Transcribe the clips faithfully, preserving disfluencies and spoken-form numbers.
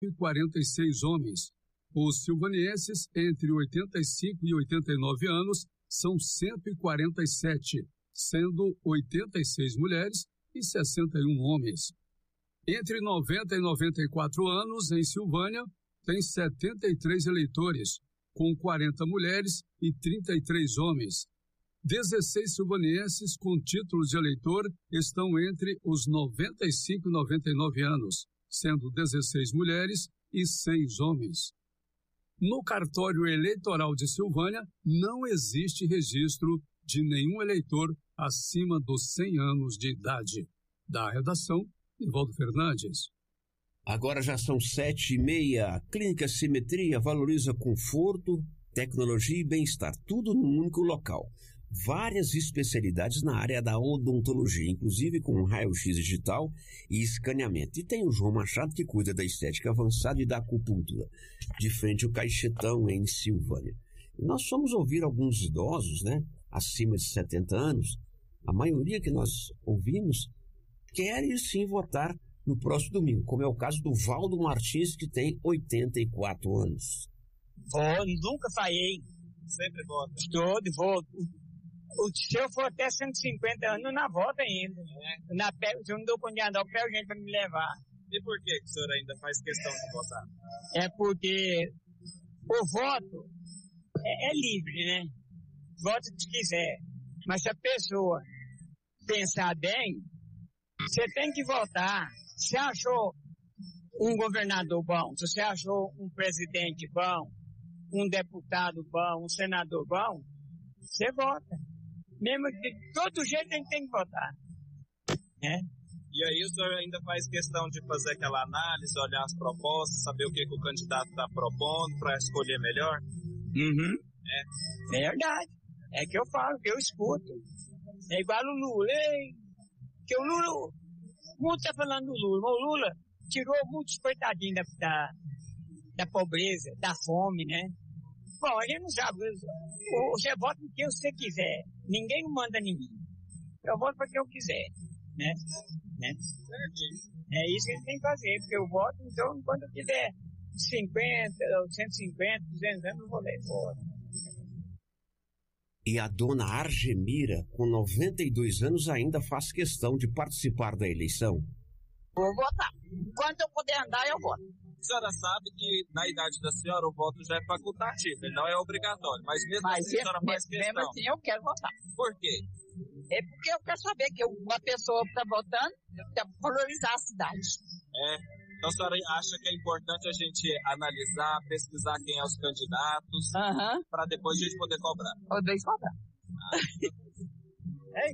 e quarenta e seis homens. Os silvanienses entre oitenta e cinco e oitenta e nove anos são cento e quarenta e sete, sendo oitenta e seis mulheres e sessenta e um homens. Entre noventa e noventa e quatro anos, em Silvânia, tem setenta e três eleitores, com quarenta mulheres e trinta e três homens. dezesseis silvanienses com títulos de eleitor estão entre os noventa e cinco e noventa e nove anos, sendo dezesseis mulheres e seis homens. No cartório eleitoral de Silvânia, não existe registro de nenhum eleitor acima dos cem anos de idade. Da redação, Nivaldo Fernandes. Agora já são sete e meia. A Clínica Simetria valoriza conforto, tecnologia e bem-estar, tudo num único local. Várias especialidades na área da odontologia, inclusive com raio-x digital e escaneamento. E tem o João Machado, que cuida da estética avançada e da acupuntura, de frente ao Caixetão, em Silvânia. E nós fomos ouvir alguns idosos, né, acima de setenta anos, a maioria que nós ouvimos quer ir sim votar no próximo domingo, como é o caso do Valdo Martins, que tem oitenta e quatro anos. Vou, nunca falhei. Sempre vota. Todo, voto. Se eu for até cento e cinquenta anos, na volta ainda. É. Na pé, se eu não dou pra onde andar, eu pego gente pra me levar. E por que, que o senhor ainda faz questão de votar? É porque o voto é, é livre, né? Vota se quiser. Mas se a pessoa pensar bem, você tem que votar. Se achou um governador bom, se você achou um presidente bom, um deputado bom, um senador bom, você vota. Mesmo de todo jeito a gente tem que votar. É. E aí o senhor ainda faz questão de fazer aquela análise, olhar as propostas, saber o que, que o candidato está propondo para escolher melhor? Uhum. É. É verdade. É que eu falo, que eu escuto. É igual o Lula. Ei, que o Lula, muito está falando do Lula. O Lula tirou muitos coitadinhos da, da, da pobreza, da fome, né? Bom, a gente não sabe. Você vota em quem você quiser. Ninguém manda ninguém. Eu voto para quem eu quiser, né? né? É isso que a gente tem que fazer, porque eu voto, então, quando eu tiver cinquenta, cento e cinquenta, duzentos anos, eu vou ler fora. E a dona Argemira, com noventa e dois anos, ainda faz questão de participar da eleição. Vou votar. Enquanto eu puder andar, eu voto. A senhora sabe que na idade da senhora o voto já é facultativo, ele não é obrigatório, mas mesmo mas assim a senhora faz questão. Mesmo assim eu quero votar. Por quê? É porque eu quero saber que uma pessoa está votando para valorizar a cidade. É. Então a senhora acha que é importante a gente analisar, pesquisar quem é os candidatos, uhum. para depois a gente poder cobrar. Poder cobrar. Ah. É.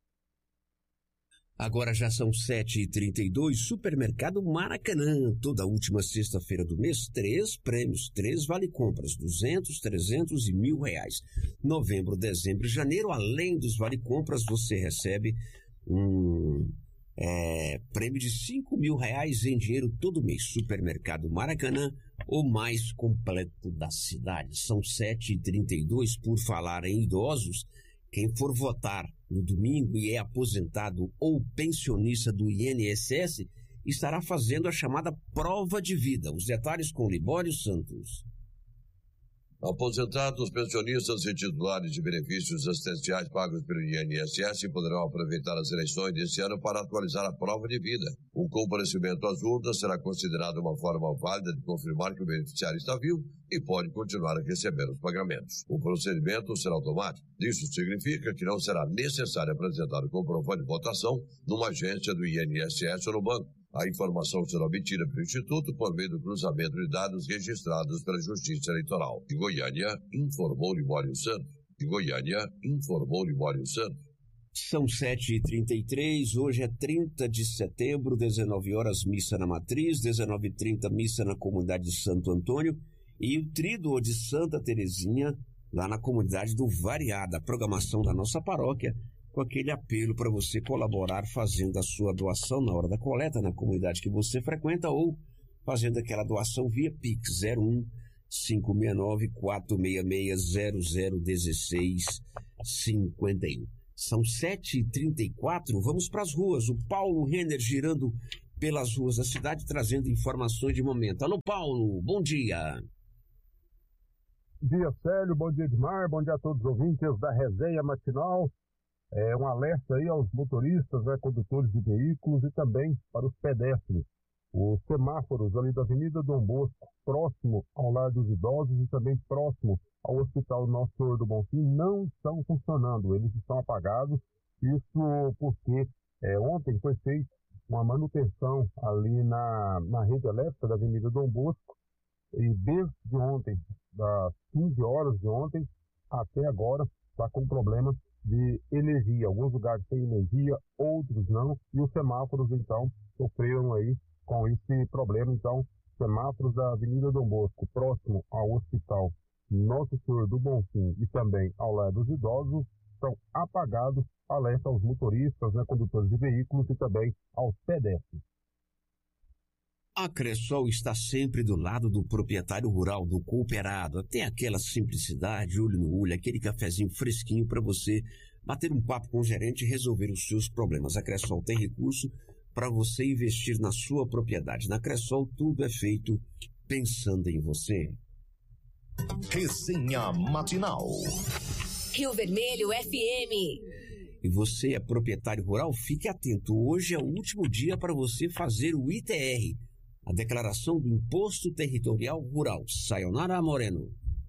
Agora já são sete e trinta e dois, Supermercado Maracanã. Toda última sexta-feira do mês, três prêmios, três vale-compras, duzentos, trezentos e mil reais. Novembro, dezembro e janeiro, além dos vale-compras, você recebe um é, prêmio de cinco mil reais em dinheiro todo mês. Supermercado Maracanã, o mais completo da cidade. São sete e trinta e dois, por falar em idosos. Quem for votar no domingo e é aposentado ou pensionista do I N S S estará fazendo a chamada prova de vida. Os detalhes com Libório Santos. Aposentados, pensionistas e titulares de benefícios assistenciais pagos pelo I N S S poderão aproveitar as eleições deste ano para atualizar a prova de vida. O comparecimento às urnas será considerado uma forma válida de confirmar que o beneficiário está vivo e pode continuar a receber os pagamentos. O procedimento será automático. Isso significa que não será necessário apresentar o comprovante de votação numa agência do I N S S ou no banco. A informação será obtida pelo Instituto por meio do cruzamento de dados registrados pela Justiça Eleitoral. De Goiânia, informou Libório Santos. De Goiânia, informou Libório Santos. São sete e trinta e três, hoje é trinta de setembro, dezenove horas, missa na Matriz, dezenove e trinta, missa na comunidade de Santo Antônio e o Tríduo de Santa Terezinha, lá na comunidade do Variada, a programação da nossa paróquia, com aquele apelo para você colaborar fazendo a sua doação na hora da coleta na comunidade que você frequenta ou fazendo aquela doação via Pix zero um cinco seis nove quatro seis seis zero zero um seis cinco um. São sete e trinta e quatro, vamos para as ruas. O Paulo Renner girando pelas ruas da cidade, trazendo informações de momento. Alô, Paulo, bom dia. Bom dia, Célio, bom dia, Edmar, bom dia a todos os ouvintes da resenha matinal. É um alerta aí aos motoristas, né, condutores de veículos e também para os pedestres. Os semáforos ali da Avenida Dom Bosco, próximo ao Lar dos Idosos e também próximo ao Hospital Nosso Senhor do Bonfim, não estão funcionando, eles estão apagados. Isso porque é, ontem foi feita uma manutenção ali na, na rede elétrica da Avenida Dom Bosco, e desde ontem, das quinze horas de ontem até agora, está com problema de energia. Alguns lugares têm energia, outros não, e os semáforos então sofreram aí com esse problema. Então, semáforos da Avenida Dom Bosco, próximo ao Hospital Nosso Senhor do Bonfim e também ao Lar dos Idosos, estão apagados. Alerta aos motoristas, né, condutores de veículos e também aos pedestres. A Cressol está sempre do lado do proprietário rural, do cooperado. Tem aquela simplicidade, olho no olho, aquele cafezinho fresquinho para você bater um papo com o gerente e resolver os seus problemas. A Cressol tem recurso para você investir na sua propriedade. Na Cressol, tudo é feito pensando em você. Resenha Matinal. Rio Vermelho F M. E você é proprietário rural? Fique atento. Hoje é o último dia para você fazer o I T R, a Declaração do Imposto Territorial Rural. Sayonara Moreno.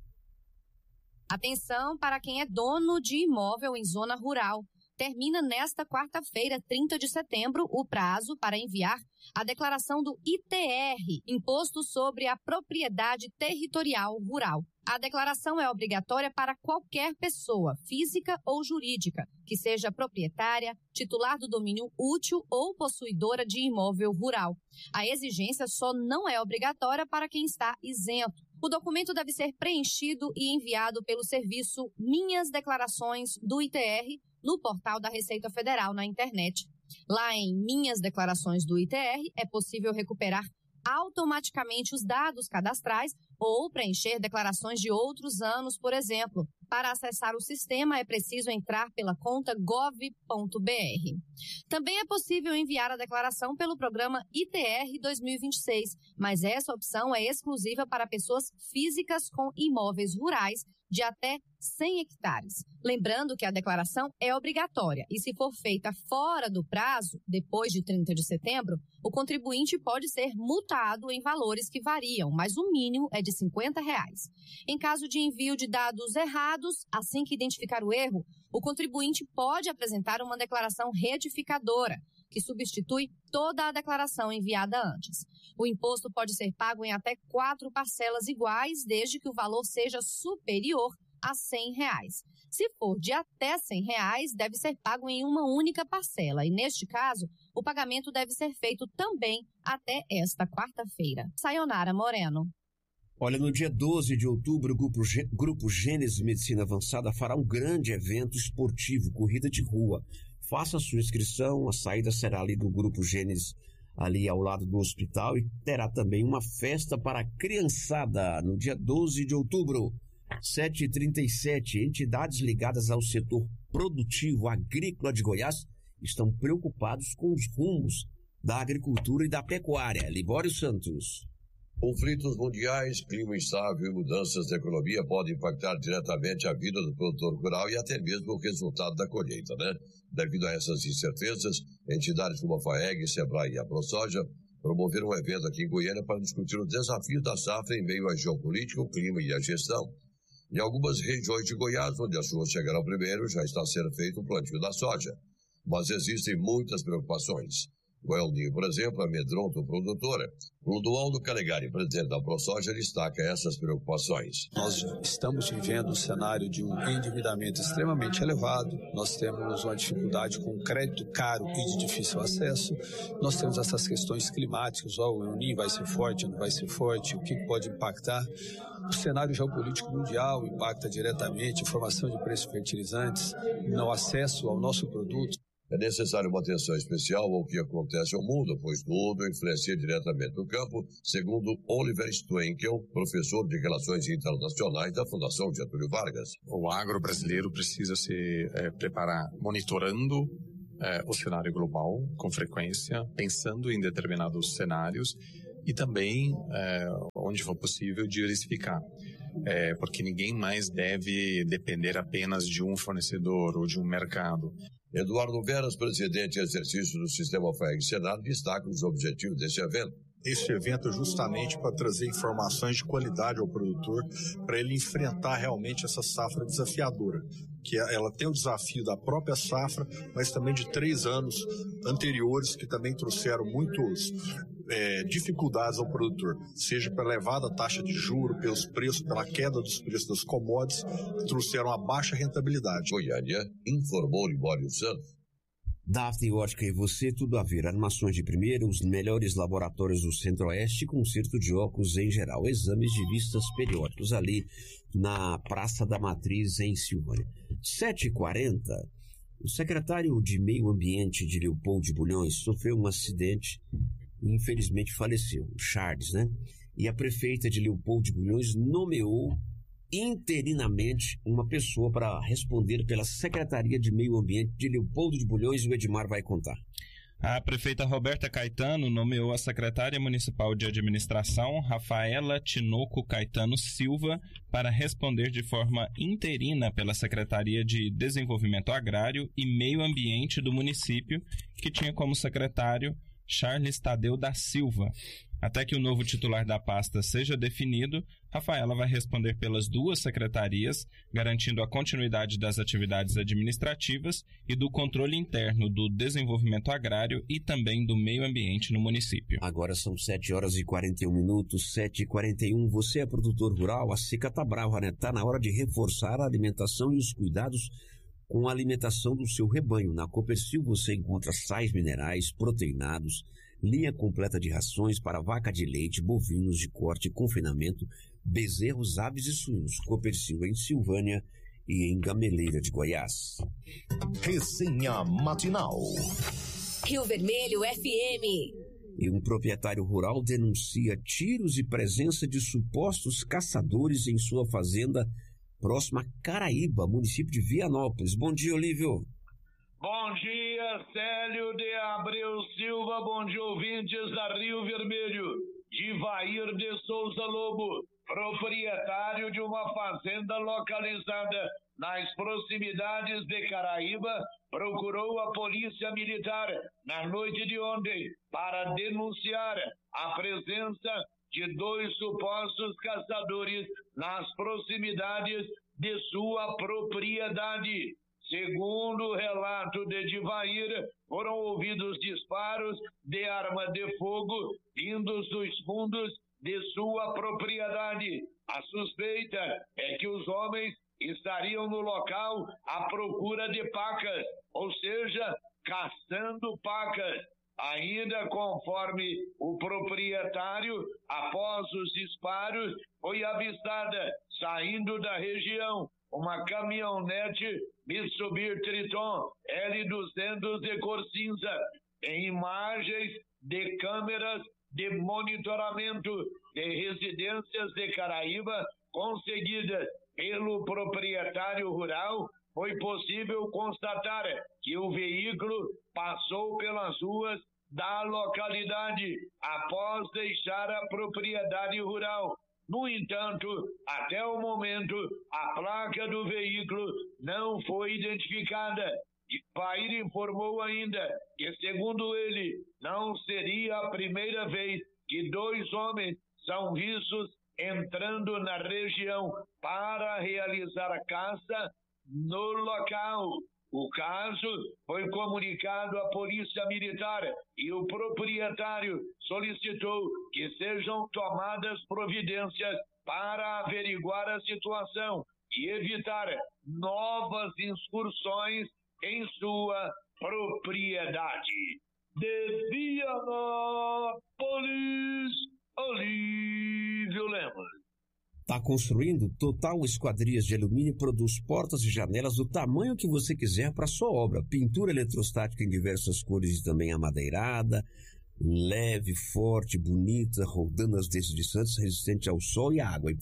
Atenção para quem é dono de imóvel em zona rural. Termina nesta quarta-feira, trinta de setembro, o prazo para enviar a declaração do I T R, Imposto sobre a Propriedade Territorial Rural. A declaração é obrigatória para qualquer pessoa, física ou jurídica, que seja proprietária, titular do domínio útil ou possuidora de imóvel rural. A exigência só não é obrigatória para quem está isento. O documento deve ser preenchido e enviado pelo serviço Minhas Declarações do I T R no portal da Receita Federal na internet. Lá em Minhas Declarações do I T R é possível recuperar automaticamente os dados cadastrais ou preencher declarações de outros anos, por exemplo. Para acessar o sistema é preciso entrar pela conta gov ponto br. Também é possível enviar a declaração pelo programa I T R dois mil e vinte e seis, mas essa opção é exclusiva para pessoas físicas com imóveis rurais de até cem hectares. Lembrando que a declaração é obrigatória e, se for feita fora do prazo, depois de trinta de setembro, o contribuinte pode ser multado em valores que variam, mas o mínimo é de cinquenta reais. Em caso de envio de dados errados, assim que identificar o erro, o contribuinte pode apresentar uma declaração retificadora, que substitui toda a declaração enviada antes. O imposto pode ser pago em até quatro parcelas iguais, desde que o valor seja superior a cem reais. Se for de até cem reais, deve ser pago em uma única parcela. E, neste caso, o pagamento deve ser feito também até esta quarta-feira. Sayonara Moreno. Olha, no dia doze de outubro, o Grupo, G... Grupo Gênesis Medicina Avançada fará um grande evento esportivo, corrida de rua. Faça a sua inscrição, a saída será ali do Grupo Gênesis, ali ao lado do hospital, e terá também uma festa para a criançada no dia doze de outubro. sete e trinta e sete, entidades ligadas ao setor produtivo agrícola de Goiás estão preocupados com os rumos da agricultura e da pecuária. Libório Santos. Conflitos mundiais, clima instável e mudanças da economia podem impactar diretamente a vida do produtor rural e até mesmo o resultado da colheita, né? Devido a essas incertezas, entidades como a FAEG, Sebrae e a ProSoja promoveram um evento aqui em Goiânia para discutir o desafio da safra em meio à geopolítica, o clima e a gestão. Em algumas regiões de Goiás, onde as chuvas chegaram primeiro, já está sendo feito o plantio da soja. Mas existem muitas preocupações. O El Ninho, por exemplo, amedronta o produtor. Clodoaldo Calegari, presidente da ProSoja, destaca essas preocupações. Nós estamos vivendo um cenário de um endividamento extremamente elevado, nós temos uma dificuldade com crédito caro e de difícil acesso, nós temos essas questões climáticas, ó, o El Ninho vai ser forte, não vai ser forte, o que pode impactar. O cenário geopolítico mundial impacta diretamente a formação de preços fertilizantes, no acesso ao nosso produto. É necessário uma atenção especial ao que acontece ao mundo, pois tudo influencia diretamente no campo, segundo Oliver Stwenkel, professor de Relações Internacionais da Fundação Getúlio Vargas. O agro brasileiro precisa se é, preparar monitorando é, o cenário global com frequência, pensando em determinados cenários e também, é, onde for possível, diversificar. É, porque ninguém mais deve depender apenas de um fornecedor ou de um mercado. Eduardo Veras, presidente em exercício do Sistema F A E G Senado, destaca os objetivos desse evento. Este evento é justamente para trazer informações de qualidade ao produtor, para ele enfrentar realmente essa safra desafiadora, que ela tem o desafio da própria safra, mas também de três anos anteriores que também trouxeram muitos é, dificuldades ao produtor, seja pela elevada taxa de juros, pelos preços, pela queda dos preços das commodities, que trouxeram a baixa rentabilidade. Goiânia, informou Libório Santos. Daphne Ótica e você, tudo a ver. Armações de primeira, os melhores laboratórios do Centro-Oeste, conserto de óculos em geral, exames de vistas periódicos ali na Praça da Matriz, em Silvânia. sete e quarenta, o secretário de Meio Ambiente de Leopoldo de Bulhões sofreu um acidente e infelizmente faleceu, Charles, né? E a prefeita de Leopoldo de Bulhões nomeou interinamente uma pessoa para responder pela Secretaria de Meio Ambiente de Leopoldo de Bulhões, e o Edmar vai contar. A prefeita Roberta Caetano nomeou a secretária municipal de administração, Rafaela Tinoco Caetano Silva, para responder de forma interina pela Secretaria de Desenvolvimento Agrário e Meio Ambiente do município, que tinha como secretário Charles Tadeu da Silva. Até que o novo titular da pasta seja definido, Rafaela vai responder pelas duas secretarias, garantindo a continuidade das atividades administrativas e do controle interno do desenvolvimento agrário e também do meio ambiente no município. Agora são sete horas e quarenta e um minutos, sete e quarenta e um. Você é produtor rural, a seca tá brava, né? Tá na hora de reforçar a alimentação e os cuidados com a alimentação do seu rebanho. Na Copercil você encontra sais minerais, proteinados, linha completa de rações para vaca de leite, bovinos de corte e confinamento, bezerros, aves e suínos. Copercil em Silvânia e em Gameleira de Goiás. Resenha Matinal. Rio Vermelho F M. E um proprietário rural denuncia tiros e presença de supostos caçadores em sua fazenda próxima a Caraíba, município de Vianópolis. Bom dia, Olívio. Bom dia, Célio de Abreu Silva. Bom dia, ouvintes da Rio Vermelho. Divair de Souza Lobo, proprietário de uma fazenda localizada nas proximidades de Caraíba, procurou a polícia militar na noite de ontem para denunciar a presença de dois supostos caçadores nas proximidades de sua propriedade. Segundo o relato de Divair, foram ouvidos disparos de arma de fogo vindos dos fundos de sua propriedade. A suspeita é que os homens estariam no local à procura de pacas, ou seja, caçando pacas. Ainda conforme o proprietário, após os disparos, foi avistada, saindo da região, uma caminhonete Mitsubishi Triton L duzentos de cor cinza. Em imagens de câmeras de monitoramento de residências de Caraíba, conseguidas pelo proprietário rural, foi possível constatar que o veículo passou pelas ruas da localidade após deixar a propriedade rural. No entanto, até o momento, a placa do veículo não foi identificada. Divair informou ainda que, segundo ele, não seria a primeira vez que dois homens são vistos entrando na região para realizar caça no local. O caso foi comunicado à Polícia Militar e o proprietário solicitou que sejam tomadas providências para averiguar a situação e evitar novas incursões em sua propriedade. De Vianópolis, Olívio Lemos. Está construindo? Total Esquadrias de Alumínio produz portas e janelas do tamanho que você quiser para sua obra. Pintura eletrostática em diversas cores e também amadeirada, leve, forte, bonita, rodando as decisões resistente ao sol e à água.